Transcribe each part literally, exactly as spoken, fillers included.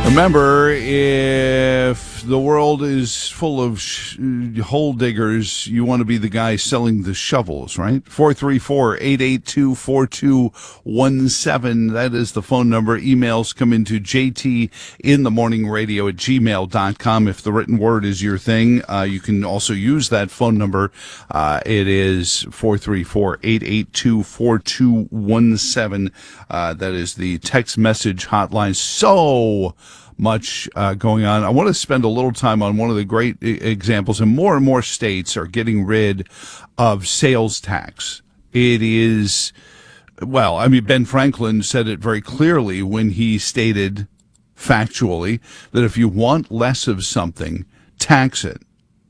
Remember, if the world is full of sh- hole diggers, you want to be the guy selling the shovels, right? four three four, eight eight two, four two one seven. That is the phone number. Emails come into j t in the morning radio at gmail dot com. If the written word is your thing, uh, you can also use that phone number. Uh, it is four three four, eight eight two, four two one seven. Uh, that is the text message hotline. So much uh, going on. I want to spend a little time on one of the great I- examples, and more and more states are getting rid of sales tax. It is, well, I mean, Ben Franklin said it very clearly when he stated factually that if you want less of something, tax it.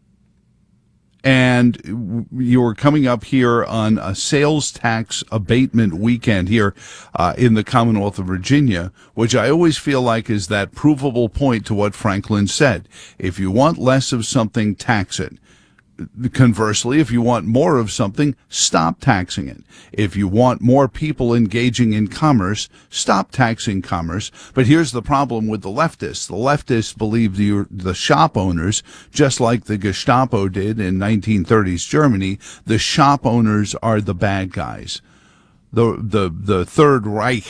And you're coming up here on a sales tax abatement weekend here uh, in the Commonwealth of Virginia, which I always feel like is that provable point to what Franklin said. If you want less of something, tax it. Conversely, if you want more of something, stop taxing it. If you want more people engaging in commerce, stop taxing commerce. But here's the problem with the leftists. The leftists believe the, the shop owners, just like the Gestapo did in nineteen thirties Germany, the shop owners are the bad guys. The, the, the Third Reich,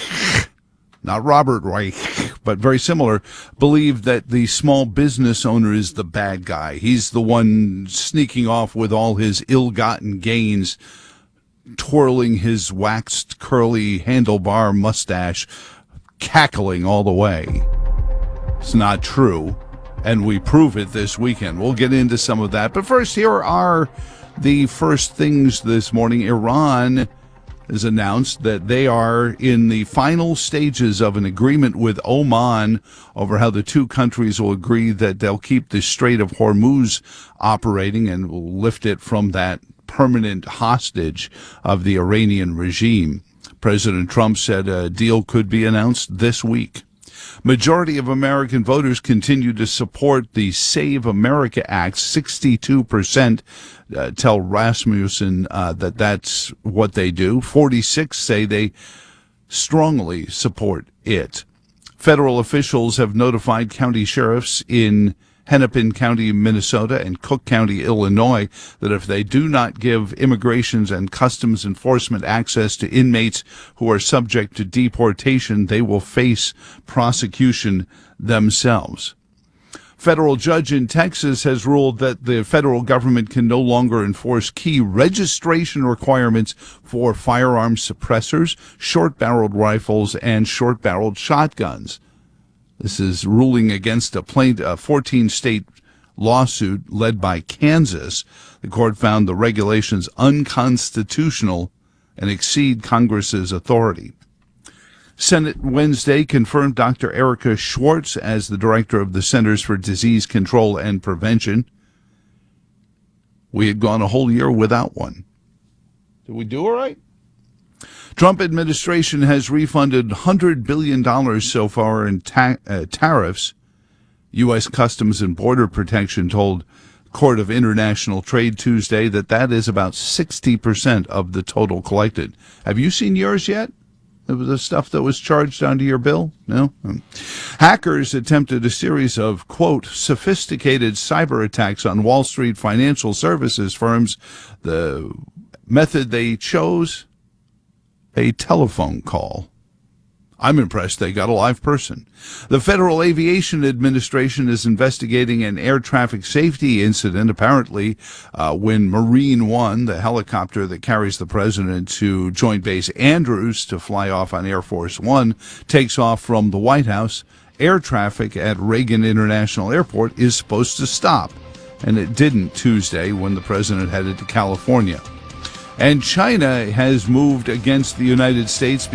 not Robert Reich, but very similar, believe that the small business owner is the bad guy. He's the one sneaking off with all his ill-gotten gains, twirling his waxed curly handlebar mustache, cackling all the way. It's not true, and we prove it this weekend. We'll get into some of that. But first, here are the first things this morning. Iran has announced that they are in the final stages of an agreement with Oman over how the two countries will agree that they'll keep the Strait of Hormuz operating and will lift it from that permanent hostage of the Iranian regime. President Trump said a deal could be announced this week. Majority of American voters continue to support the Save America Act. sixty-two percent uh, tell Rasmussen uh, that that's what they do. forty-six say they strongly support it. Federal officials have notified county sheriffs in Hennepin County, Minnesota, and Cook County, Illinois, that if they do not give Immigration and Customs Enforcement access to inmates who are subject to deportation, they will face prosecution themselves. Federal judge in Texas has ruled that the federal government can no longer enforce key registration requirements for firearm suppressors, short-barreled rifles, and short-barreled shotguns. This is ruling against a fourteen-state lawsuit led by Kansas. The court found the regulations unconstitutional and exceed Congress's authority. Senate Wednesday confirmed Doctor Erica Schwartz as the director of the Centers for Disease Control and Prevention. We had gone a whole year without one. Did we do all right? Trump administration has refunded one hundred billion dollars so far in ta- uh, tariffs. U S. Customs and Border Protection told Court of International Trade Tuesday that that is about sixty percent of the total collected. Have you seen yours yet? The stuff that was charged onto your bill? No? Hackers attempted a series of, quote, sophisticated cyber attacks on Wall Street financial services firms. The method they chose, a telephone call. I'm impressed they got a live person. The Federal Aviation Administration is investigating an air traffic safety incident, apparently, uh, when Marine One, the helicopter that carries the president to Joint Base Andrews to fly off on Air Force One, takes off from the White House. Air traffic at Reagan International Airport is supposed to stop, and it didn't Tuesday when the president headed to California. And China has moved against the United States